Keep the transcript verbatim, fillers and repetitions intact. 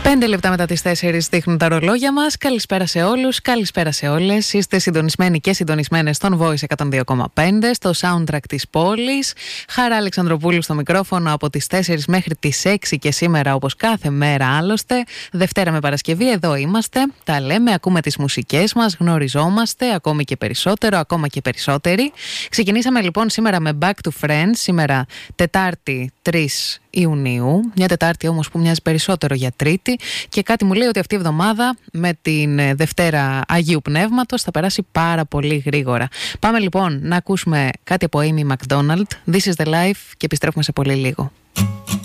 Πέντε λεπτά μετά τις τέσσερις δείχνουν τα ρολόγια μας. Καλησπέρα σε όλους, καλησπέρα σε όλες. Είστε συντονισμένοι και συντονισμένες στον Voice εκατόν δύο κόμμα πέντε, στο soundtrack της πόλης. Χαρά Αλεξανδροπούλου στο μικρόφωνο από τις τέσσερις μέχρι τις έξι και σήμερα, όπως κάθε μέρα άλλωστε. Δευτέρα με Παρασκευή, εδώ είμαστε. Τα λέμε, ακούμε τις μουσικές μας, γνωριζόμαστε ακόμη και περισσότερο, ακόμα και περισσότεροι. Ξεκινήσαμε λοιπόν σήμερα με Back to Friends, σήμερα Τετάρτη τρεις Ιουνίου, μια Τετάρτη όμως που μοιάζει περισσότερο για Τρίτη, και κάτι μου λέει ότι αυτή η εβδομάδα με την Δευτέρα Αγίου Πνεύματος θα περάσει πάρα πολύ γρήγορα. Πάμε λοιπόν να ακούσουμε κάτι από Amy McDonald, This is the Life, και επιστρέφουμε σε πολύ λίγο.